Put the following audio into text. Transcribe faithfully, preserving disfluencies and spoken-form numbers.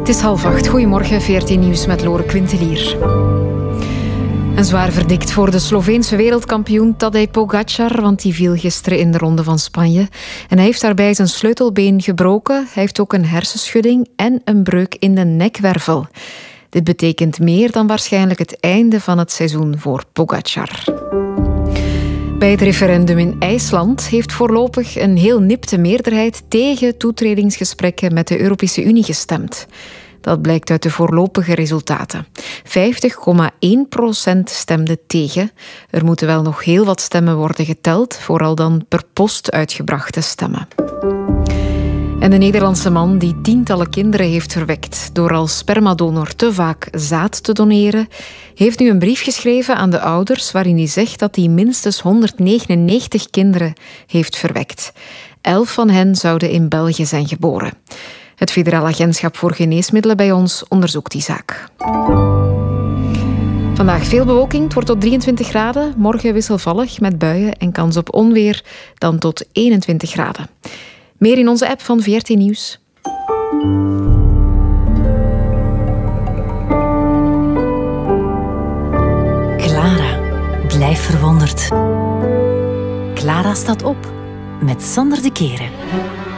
Het is half acht. Goedemorgen, V R T Nieuws met Lore Quintelier. Een zwaar verdikt voor de Sloveense wereldkampioen Tadej Pogačar, want die viel gisteren in de Ronde van Spanje. En hij heeft daarbij zijn sleutelbeen gebroken. Hij heeft ook een hersenschudding en een breuk in de nekwervel. Dit betekent meer dan waarschijnlijk het einde van het seizoen voor Pogačar. Bij het referendum in IJsland heeft voorlopig een heel nipte meerderheid tegen toetredingsgesprekken met de Europese Unie gestemd. Dat blijkt uit de voorlopige resultaten. vijftig komma één procent stemde tegen. Er moeten wel nog heel wat stemmen worden geteld, vooral dan per post uitgebrachte stemmen. En de Nederlandse man die tientallen kinderen heeft verwekt door als spermadonor te vaak zaad te doneren, heeft nu een brief geschreven aan de ouders waarin hij zegt dat hij minstens honderdnegenennegentig kinderen heeft verwekt. Elf van hen zouden in België zijn geboren. Het Federaal Agentschap voor Geneesmiddelen bij ons onderzoekt die zaak. Vandaag veel bewolking, het wordt tot drieëntwintig graden. Morgen wisselvallig met buien en kans op onweer, dan tot eenentwintig graden. Meer in onze app van V R T Nieuws. Clara, blijf verwonderd. Clara staat op met Sander de Keren.